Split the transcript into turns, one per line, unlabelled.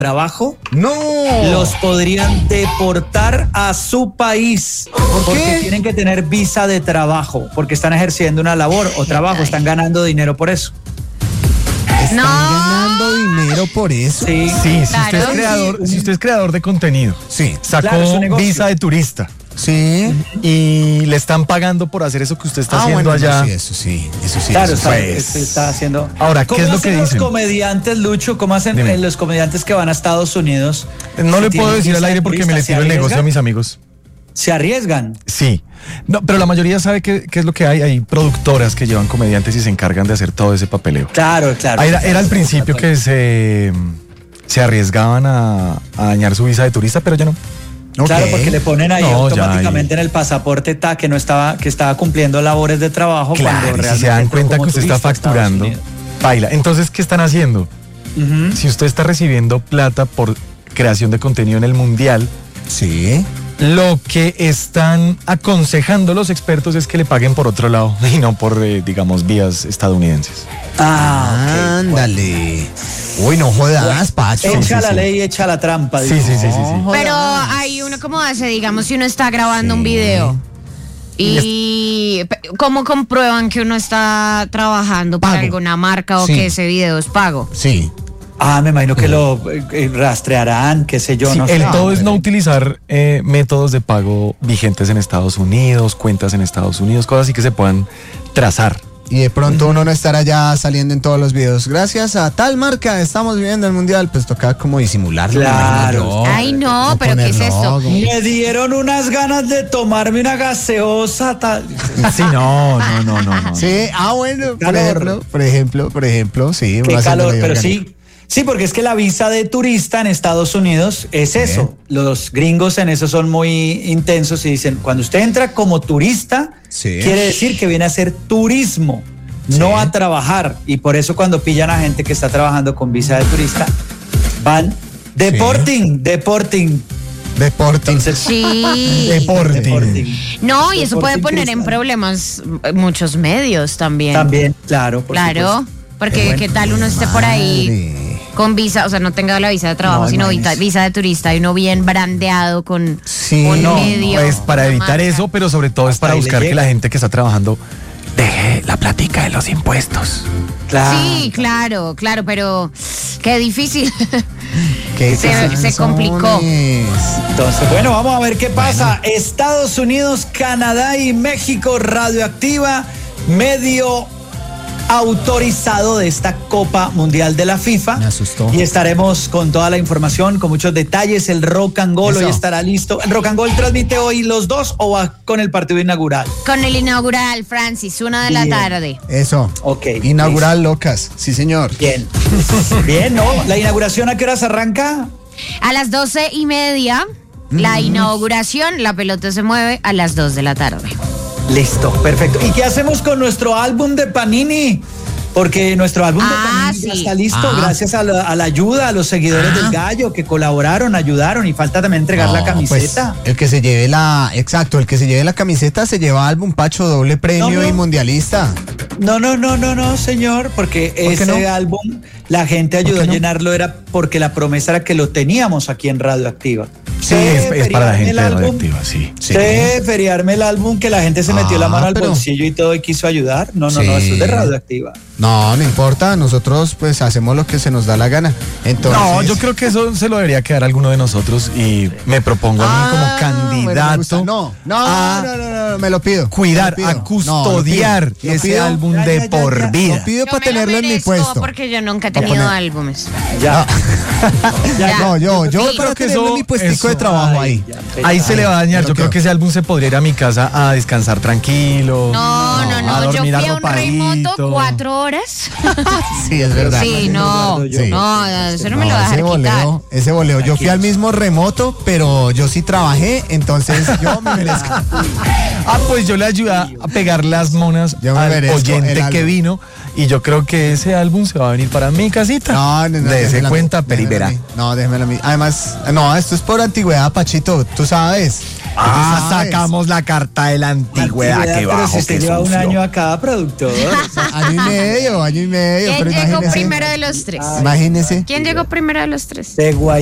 trabajo,
¡No!
los podrían deportar a su país.
¿Por qué?
Porque tienen que tener visa de trabajo, porque están ejerciendo una labor o trabajo, están ganando dinero por eso.
¿Están ganando dinero por eso?
Sí.
Sí,
Claro.
si usted es creador de contenido,
Sí.
sacó
Claro, es un negocio.
visa de turista
Sí.
y le están pagando por hacer eso que usted está haciendo
bueno,
allá.
no, sí, eso sí.
Claro,
eso
está haciendo.
Ahora, ¿qué
¿Cómo
es lo que
hacen
dicen?
los comediantes, Lucho? ¿Cómo hacen
Dime.
los comediantes que van a Estados Unidos?
No
Si
le puedo
tienen
decir
visa
al
de
aire porque me
turista,
le
¿se
tiro el negocio a
arriesgan?
mis amigos.
Se arriesgan.
Sí. No, pero la mayoría sabe qué es lo que hay. Hay productoras que llevan comediantes y se encargan de hacer todo ese papeleo.
Claro.
Era al principio que se arriesgaban a dañar su visa de turista, pero ya no.
Claro,
Ok.
porque le ponen ahí
No, ya
automáticamente en el pasaporte que estaba cumpliendo labores de trabajo.
Claro,
cuando
y si
realmente
se dan
entró
cuenta
como
que usted está
turista a Estados
facturando,
Unidos.
baila. Entonces, ¿qué están haciendo?
Ujú.
Si usted está recibiendo plata por creación de contenido en el mundial,
Sí.
lo que están aconsejando los expertos es que le paguen por otro lado y no por, digamos, vías estadounidenses.
Ok.
Ándale. Uy, no jodas, Pacho.
Echa
sí,
la
sí.
ley, echa la trampa.
Sí,
dijo.
sí, sí, sí, sí.
Pero hay uno como hace, digamos, si uno está grabando un video y ¿cómo comprueban que uno está trabajando para
Pago.
alguna marca o
Sí.
que ese video es pago?
Sí.
Me imagino que lo rastrearán, qué sé yo.
Sí,
no sé.
el todo es no utilizar métodos de pago vigentes en Estados Unidos, cuentas en Estados Unidos, cosas así que se puedan trazar.
Y de pronto uno no estará ya saliendo en todos los videos. Gracias a tal marca estamos viviendo el mundial. Pues toca como disimularlo.
Claro.
me imagino yo.
Ay, no,
No
pero ¿qué es
poner
esto?
logo.
Me dieron unas ganas de tomarme una gaseosa.
Sí, no.
Sí, bueno,
Calor.
por ejemplo, sí.
Qué
uno haciendo
calor,
la
pero
orgánica.
sí. Sí, porque es que la visa de turista en Estados Unidos es eso. Los gringos en eso son muy intensos y dicen, cuando usted entra como turista,
Sí.
quiere decir que viene a hacer turismo, no a trabajar. Y por eso cuando pillan a gente que está trabajando con visa de turista, van deporting.
Deporte.
Sí.
Deporting.
No, y eso puede
Deporting
poner en
cristal.
problemas muchos medios también.
También, claro. por
Claro,
supuesto.
porque
Bueno.
qué tal uno esté por ahí
Madre.
con visa, o sea, no tenga la visa de trabajo,
No,
sino
imagínese.
visa de turista y uno bien brandeado con
Sí.
un
No,
medio.
Pues para evitar
marca.
eso, pero sobre todo es
Hasta
para
ahí le
buscar que
llega.
la gente que está trabajando deje la plática de los impuestos.
Claro.
Sí, claro, pero qué difícil.
¿Qué
Se complicó.
Entonces, bueno, vamos a ver qué pasa. Estados Unidos, Canadá y México, Radioactiva, medio autorizado de esta Copa Mundial de la FIFA.
Me asustó.
Y estaremos con toda la información, con muchos detalles. El Rock and Roll
Eso.
hoy estará listo. ¿El Rock and Roll transmite hoy los dos o va con el partido inaugural?
Con el inaugural, Francis, 1 de la
Bien.
tarde.
Eso.
Ok.
Inaugural locas. Sí, señor.
Bien. Bien, ¿no? ¿La inauguración a qué horas arranca?
A las 12:30, la inauguración, la pelota se mueve a las 2 de la tarde.
Listo, perfecto. ¿Y qué hacemos con nuestro álbum de Panini? Porque nuestro álbum de Panini ya
sí.
está listo gracias a la ayuda, a los seguidores del Gallo que colaboraron, ayudaron y falta también entregar la
No,
camiseta.
pues, el que se lleve el que se lleve la camiseta se lleva álbum, Pacho, doble premio
No.
y mundialista.
No, señor, porque
¿Por qué
ese
no?
álbum la gente ayudó
qué
a
no?
llenarlo era porque la promesa era que lo teníamos aquí en Radioactiva.
Sí, es para la gente de Radioactiva, sí.
Sí.
Feriarme el álbum que la gente se metió la mano al
pero-
bolsillo y todo y quiso ayudar. No, eso es de Radioactiva.
No importa, nosotros pues hacemos lo que se nos da la gana. Entonces,
No, yo creo que eso se lo debería quedar alguno de nosotros y me propongo a mí como
bueno, me
candidato
gusta.
a
No, me lo pido.
cuidar,
Me lo pido.
a custodiar
No, lo pido.
ese
Lo pido.
álbum
Ya,
de
ya, ya,
por
ya.
vida.
Lo pido
Yo
para
me lo
tenerlo en mi
merezco
puesto.
porque yo nunca he
Para
tenido
poner-
álbumes.
Ya.
Ya.
No, yo
Sí.
para
creo que
tenerlo en
eso-
mi puestico
eso-
de trabajo ahí.
Ahí se le va a dañar.
Yo
Yo creo
creo.
que ese álbum se podría ir a mi casa a descansar tranquilo.
No,
a
yo
dormir
fui a un remoto
arropadito.
4 horas.
Sí, es verdad.
Sí, no,
Sí.
no, eso no me lo va a
ese
dejar quitar.
ese voleo. Yo fui al mismo remoto, pero yo sí trabajé, entonces yo me merezco.
Ah, pues yo le ayudé a pegar las monas
Yo me
al
merezco el
oyente que
álbum.
vino y yo creo que ese álbum se va a venir para mi casita.
No,
Dese
déjemelo a mí,
cuenta,
déjemelo
Peribera.
a mí. No, déjemelo a mí. Además, no, esto es por antigüedad, Pachito, tú sabes.
Sacamos la carta de la antigüedad. Qué
Pero
bajo
si usted
que
lleva un
sufrió.
año acá, productor.
Año y medio.
¿Quién
Pero
llegó
imagínese.
primero de los tres?
Imagínese.
¿Quién llegó primero de los tres?
De